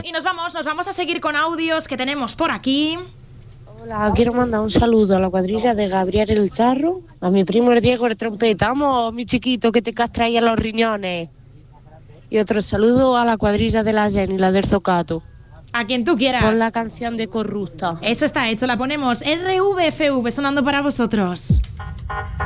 Y nos vamos a seguir con audios que tenemos por aquí. Hola, quiero mandar un saludo a la cuadrilla de Gabriel el Charro, a mi primo el Diego el Trompeta. Vamos, mi chiquito, que te castraía los riñones. Y otro saludo a la cuadrilla de la Jenny, la del Zocato. A quien tú quieras. Pon la canción de Corrupta. Eso está hecho, la ponemos. RVFV sonando para vosotros.